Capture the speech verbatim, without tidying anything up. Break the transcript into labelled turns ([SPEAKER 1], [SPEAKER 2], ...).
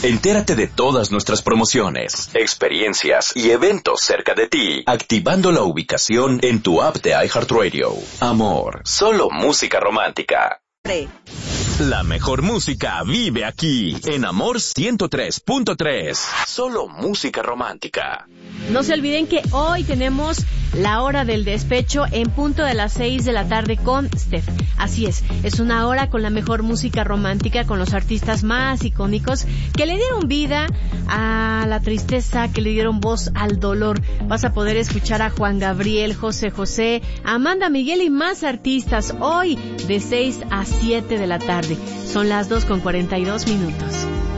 [SPEAKER 1] Entérate de todas nuestras promociones, experiencias y eventos cerca de ti, activando la ubicación en tu app de iHeartRadio. Amor, solo música romántica. La mejor música vive aquí, en Amor ciento tres punto tres. Solo música romántica.
[SPEAKER 2] No se olviden que hoy tenemos la hora del despecho en punto de las seis de la tarde con Steph. Así es, es una hora con la mejor música romántica, con los artistas más icónicos que le dieron vida a la tristeza, que le dieron voz al dolor. Vas a poder escuchar a Juan Gabriel, José José, Amanda Miguel y más artistas hoy de seis a siete de la tarde. Son las dos con cuarenta y dos minutos.